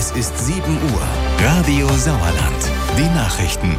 Es ist 7 Uhr. Radio Sauerland. Die Nachrichten.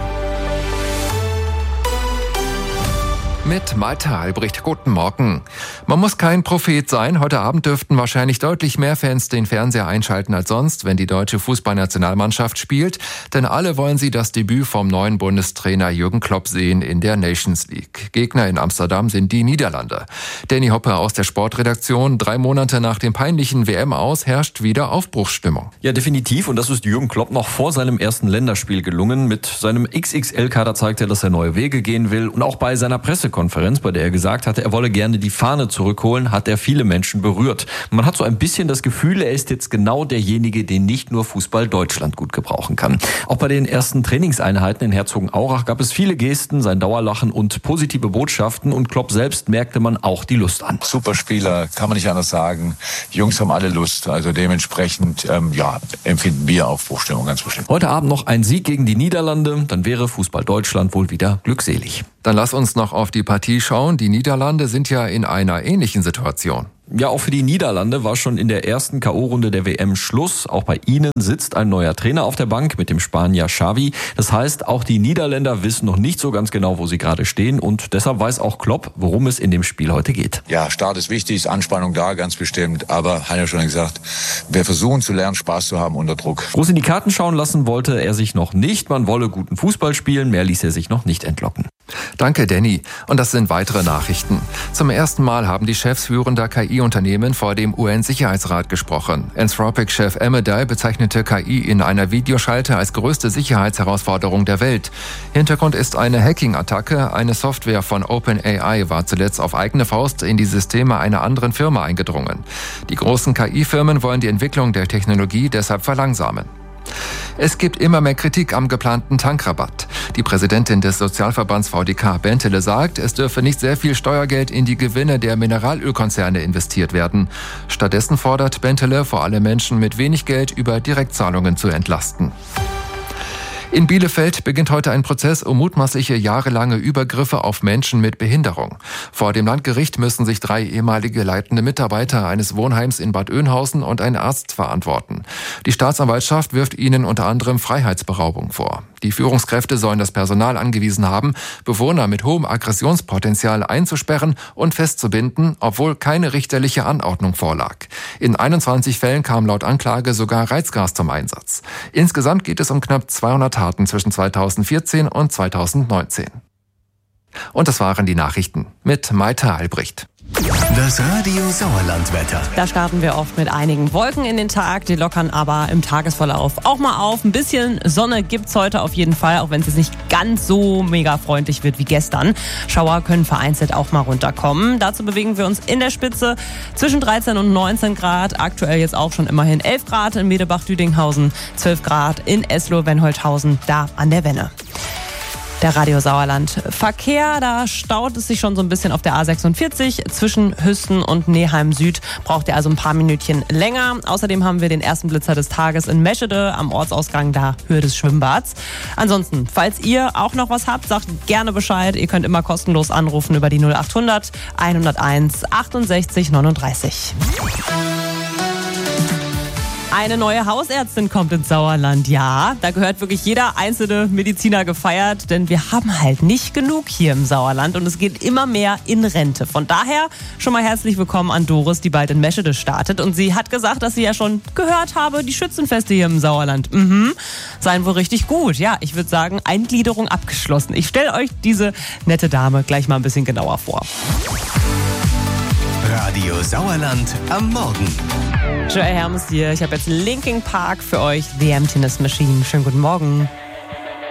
Mit Malte Albrecht, guten Morgen. Man muss kein Prophet sein. Heute Abend dürften wahrscheinlich deutlich mehr Fans den Fernseher einschalten als sonst, wenn die deutsche Fußballnationalmannschaft spielt. Denn alle wollen sie das Debüt vom neuen Bundestrainer Jürgen Klopp sehen in der Nations League. Gegner in Amsterdam sind die Niederlande. Danny Hoppe aus der Sportredaktion. 3 Monate nach dem peinlichen WM-Aus herrscht wieder Aufbruchsstimmung. Ja, definitiv. Und das ist Jürgen Klopp noch vor seinem ersten Länderspiel gelungen. Mit seinem XXL-Kader zeigt er, dass er neue Wege gehen will. Und auch bei seiner Pressekonferenz, bei der er gesagt hatte, er wolle gerne die Fahne zurückholen, hat er viele Menschen berührt. Man hat so ein bisschen das Gefühl, er ist jetzt genau derjenige, den nicht nur Fußball Deutschland gut gebrauchen kann. Auch bei den ersten Trainingseinheiten in Herzogenaurach gab es viele Gesten, sein Dauerlachen und positive Botschaften. Und Klopp selbst merkte man auch die Lust an. Super Spieler, kann man nicht anders sagen. Die Jungs haben alle Lust. Also dementsprechend empfinden wir Aufbruchstimmung ganz bestimmt. Heute Abend noch ein Sieg gegen die Niederlande, dann wäre Fußball Deutschland wohl wieder glückselig. Dann lass uns noch auf die Partie schauen. Die Niederlande sind ja in einer ähnlichen Situation. Ja, auch für die Niederlande war schon in der ersten K.O.-Runde der WM Schluss. Auch bei ihnen sitzt ein neuer Trainer auf der Bank mit dem Spanier Xavi. Das heißt, auch die Niederländer wissen noch nicht so ganz genau, wo sie gerade stehen. Und deshalb weiß auch Klopp, worum es in dem Spiel heute geht. Ja, Start ist wichtig, ist Anspannung da, ganz bestimmt. Aber, hat ja schon gesagt, wir versuchen zu lernen, Spaß zu haben unter Druck. Groß in die Karten schauen lassen wollte er sich noch nicht. Man wolle guten Fußball spielen, mehr ließ er sich noch nicht entlocken. Danke, Danny. Und das sind weitere Nachrichten. Zum ersten Mal haben die Chefs führender KI-Unternehmen vor dem UN-Sicherheitsrat gesprochen. Anthropic-Chef Amedei bezeichnete KI in einer Videoschalte als größte Sicherheitsherausforderung der Welt. Hintergrund ist eine Hacking-Attacke. Eine Software von OpenAI war zuletzt auf eigene Faust in die Systeme einer anderen Firma eingedrungen. Die großen KI-Firmen wollen die Entwicklung der Technologie deshalb verlangsamen. Es gibt immer mehr Kritik am geplanten Tankrabatt. Die Präsidentin des Sozialverbands VDK Bentele sagt, es dürfe nicht sehr viel Steuergeld in die Gewinne der Mineralölkonzerne investiert werden. Stattdessen fordert Bentele vor allem Menschen mit wenig Geld über Direktzahlungen zu entlasten. In Bielefeld beginnt heute ein Prozess um mutmaßliche jahrelange Übergriffe auf Menschen mit Behinderung. Vor dem Landgericht müssen sich 3 ehemalige leitende Mitarbeiter eines Wohnheims in Bad Oeynhausen und ein Arzt verantworten. Die Staatsanwaltschaft wirft ihnen unter anderem Freiheitsberaubung vor. Die Führungskräfte sollen das Personal angewiesen haben, Bewohner mit hohem Aggressionspotenzial einzusperren und festzubinden, obwohl keine richterliche Anordnung vorlag. In 21 Fällen kam laut Anklage sogar Reizgas zum Einsatz. Insgesamt geht es um knapp 200 Taten zwischen 2014 und 2019. Und das waren die Nachrichten mit Malte Albrecht. Das Radio Sauerland-Wetter. Da starten wir oft mit einigen Wolken in den Tag, die lockern aber im Tagesverlauf auch mal auf. Ein bisschen Sonne gibt's heute auf jeden Fall, auch wenn es jetzt nicht ganz so mega freundlich wird wie gestern. Schauer können vereinzelt auch mal runterkommen. Dazu bewegen wir uns in der Spitze zwischen 13 und 19 Grad. Aktuell jetzt auch schon immerhin 11 Grad in Medebach-Düdinghausen, 12 Grad in Eslow-Wenholthausen, da an der Wenne. Der Radio Sauerland Verkehr, da staut es sich schon so ein bisschen auf der A46 zwischen Hüsten und Neheim Süd. Braucht ihr also ein paar Minütchen länger. Außerdem haben wir den ersten Blitzer des Tages in Meschede am Ortsausgang da Höhe des Schwimmbads. Ansonsten, falls ihr auch noch was habt, sagt gerne Bescheid. Ihr könnt immer kostenlos anrufen über die 0800 101 68 39. Eine neue Hausärztin kommt ins Sauerland. Ja, da gehört wirklich jeder einzelne Mediziner gefeiert, denn wir haben halt nicht genug hier im Sauerland und es geht immer mehr in Rente. Von daher schon mal herzlich willkommen an Doris, die bald in Meschede startet. Und sie hat gesagt, dass sie ja schon gehört habe, die Schützenfeste hier im Sauerland, seien wohl richtig gut. Ja, ich würde sagen, Eingliederung abgeschlossen. Ich stelle euch diese nette Dame gleich mal ein bisschen genauer vor. Radio Sauerland am Morgen. Joey Hermes hier. Ich habe jetzt Linkin Park für euch, The Emptiness Machine. Schönen guten Morgen.